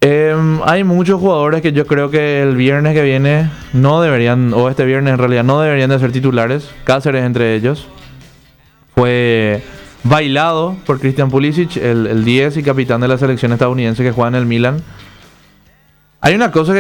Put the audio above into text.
Hay muchos jugadores que yo creo que el viernes que viene no deberían, o este viernes en realidad, no deberían de ser titulares. Cáceres entre ellos. Fue bailado por Christian Pulisic, el 10 y capitán de la selección estadounidense que juega en el Milan. Hay una cosa